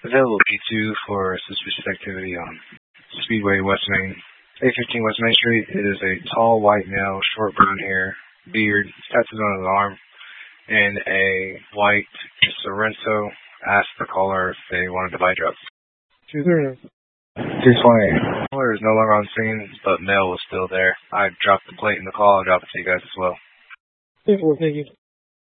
Available P2 for suspicious activity on Speedway West Main. 815 West Main Street. It is a tall white male, short brown hair, beard, tattoos on his arm, and a white Sorrento. Asked the caller if they wanted to buy drugs. 230. 220. Caller is no longer on scene, but mail was still there. I dropped the plate in the call. I'll drop it to you guys as well. Thank you.